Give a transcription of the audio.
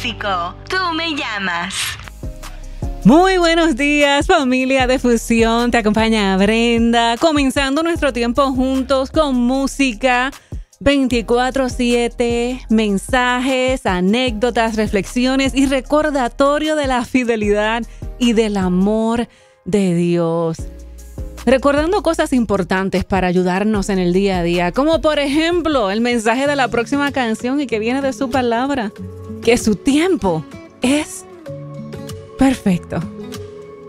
México. Tú me llamas. Muy buenos días, familia de Fusión. Te acompaña Brenda, comenzando nuestro tiempo juntos con música 24/7, mensajes, anécdotas, reflexiones y recordatorio de la fidelidad y del amor de Dios. Recordando cosas importantes para ayudarnos en el día a día, como por ejemplo el mensaje de la próxima canción y que viene de su palabra, que su tiempo es perfecto.